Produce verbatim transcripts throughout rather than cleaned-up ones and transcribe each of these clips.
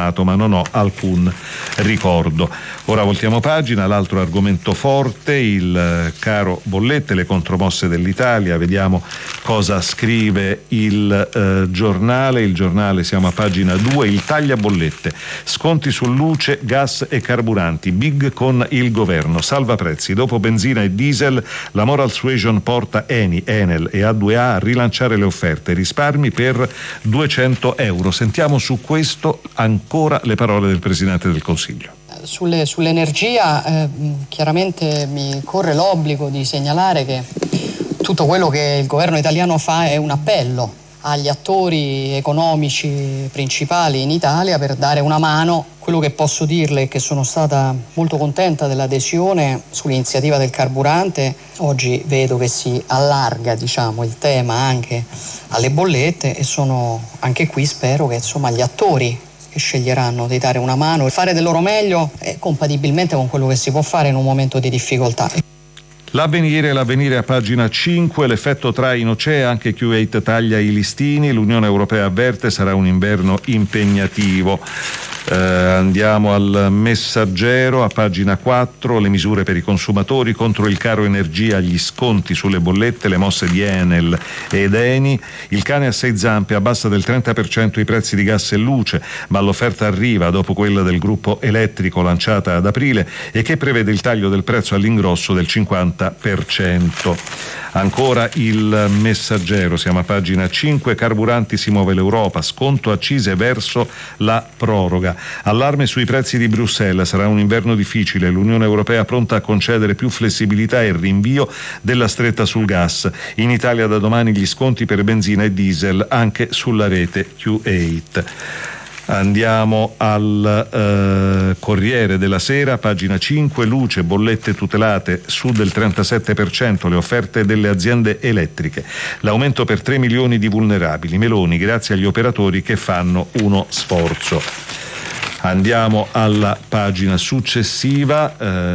chiamato, ma non ho alcun ricordo. Ora voltiamo pagina, l'altro argomento forte, il caro bollette, le contromosse dell'Italia. Vediamo cosa scrive il eh, giornale. Il giornale, siamo a pagina due, il taglia bollette, sconti su luce, gas e carburanti, big con il governo, salva prezzi, dopo benzina e diesel la moral suasion porta Eni, Enel e A due A a rilanciare le offerte, risparmi per duecento euro. Sentiamo su questo ancora le parole del Presidente del Consiglio. Sulle, sull'energia eh, chiaramente mi corre l'obbligo di segnalare che tutto quello che il governo italiano fa è un appello agli attori economici principali in Italia per dare una mano. Quello che posso dirle è che sono stata molto contenta dell'adesione sull'iniziativa del carburante. Oggi vedo che si allarga, diciamo, il tema anche alle bollette e sono anche qui, spero che insomma gli attori che sceglieranno di dare una mano e fare del loro meglio eh, compatibilmente con quello che si può fare in un momento di difficoltà. L'avvenire, l'avvenire a pagina cinque, l'effetto traino c'è, anche Kuwait taglia i listini, l'Unione Europea avverte sarà un inverno impegnativo. Eh, andiamo al Messaggero a pagina quattro, le misure per i consumatori contro il caro energia, gli sconti sulle bollette, le mosse di Enel ed Eni. Il cane a sei zampe, abbassa del trenta per cento i prezzi di gas e luce, ma l'offerta arriva dopo quella del gruppo elettrico lanciata ad aprile e che prevede il taglio del prezzo all'ingrosso del cinquanta per cento. Ancora il Messaggero, siamo a pagina cinque, carburanti si muove l'Europa, sconto accise verso la proroga. Allarme sui prezzi di Bruxelles, sarà un inverno difficile, l'Unione Europea pronta a concedere più flessibilità e rinvio della stretta sul gas. In Italia da domani gli sconti per benzina e diesel anche sulla rete Q otto. Andiamo al eh, Corriere della Sera, pagina cinque, luce, bollette tutelate, su del trentasette per cento le offerte delle aziende elettriche, l'aumento per tre milioni di vulnerabili, Meloni grazie agli operatori che fanno uno sforzo. Andiamo alla pagina successiva,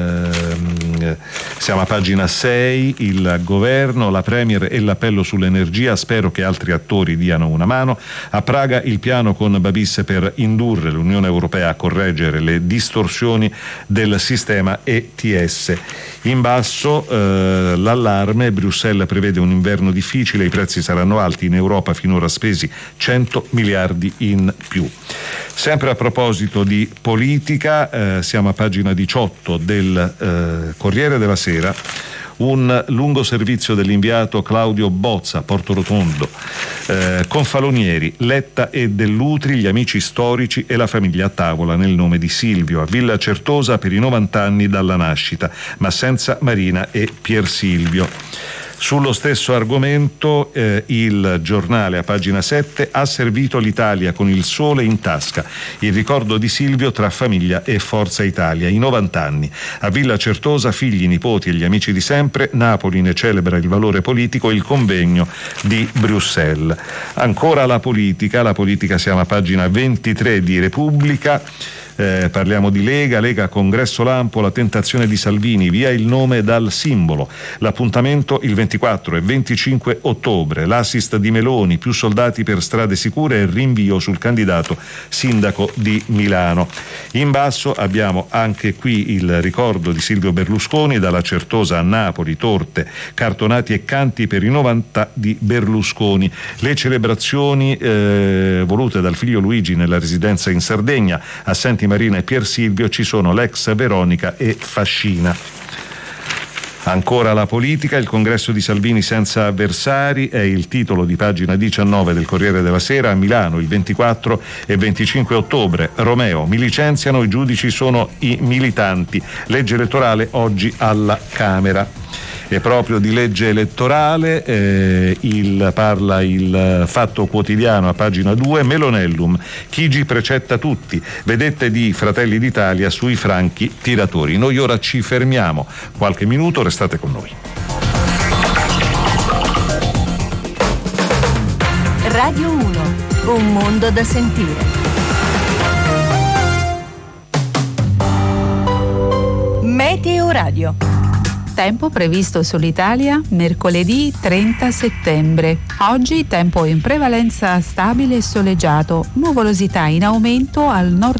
ehm, siamo a pagina sei, il governo, la Premier e l'appello sull'energia, spero che altri attori diano una mano. A Praga il piano con Babis per indurre l'Unione Europea a correggere le distorsioni del sistema E T S. In basso eh, l'allarme, Bruxelles prevede un inverno difficile, i prezzi saranno alti, in Europa finora spesi cento miliardi in più. Sempre a proposito di politica, eh, siamo a pagina diciotto del eh, Corriere della Sera, un lungo servizio dell'inviato Claudio Bozza a Porto Rotondo, eh, Confalonieri, Letta e Dell'Utri, gli amici storici e la famiglia a tavola nel nome di Silvio, a Villa Certosa per i novanta anni dalla nascita, ma senza Marina e Pier Silvio. Sullo stesso argomento eh, il giornale a pagina sette ha servito l'Italia con il sole in tasca, il ricordo di Silvio tra famiglia e Forza Italia, i novanta anni. A Villa Certosa, figli, nipoti e gli amici di sempre, Napoli ne celebra il valore politico e il convegno di Bruxelles. Ancora la politica, la politica siamo a pagina ventitré di Repubblica. Eh, parliamo di Lega, Lega Congresso Lampo, la tentazione di Salvini, via il nome dal simbolo. L'appuntamento il ventiquattro e venticinque ottobre, l'assist di Meloni, più soldati per strade sicure e rinvio sul candidato sindaco di Milano. In basso abbiamo anche qui il ricordo di Silvio Berlusconi, dalla Certosa a Napoli, torte, cartonati e canti per i novanta di Berlusconi. Le celebrazioni eh, volute dal figlio Luigi nella residenza in Sardegna, assenti Marina e Pier Silvio, ci sono l'ex Veronica e Fascina. Ancora la politica, il congresso di Salvini senza avversari è il titolo di pagina diciannove del Corriere della Sera. A Milano il ventiquattro e venticinque ottobre, Romeo, mi licenziano, i giudici sono i militanti, legge elettorale oggi alla Camera. E proprio di legge elettorale eh, il, parla il Fatto Quotidiano a pagina due, Melonellum, Chigi precetta tutti, vedette di Fratelli d'Italia sui franchi tiratori. Noi ora ci fermiamo qualche minuto, restate con noi. Radio uno, un mondo da sentire. Meteo Radio. Tempo previsto sull'Italia mercoledì trenta settembre. Oggi tempo in prevalenza stabile e soleggiato, nuvolosità in aumento al nord